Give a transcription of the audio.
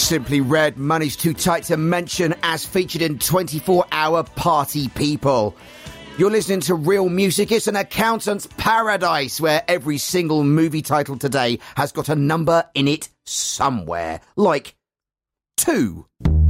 Simply Red, Money's Too Tight to Mention, as featured in 24-Hour Party People. You're listening to Real Music. It's an accountant's paradise where every single movie title today has got a number in it somewhere. Like 2.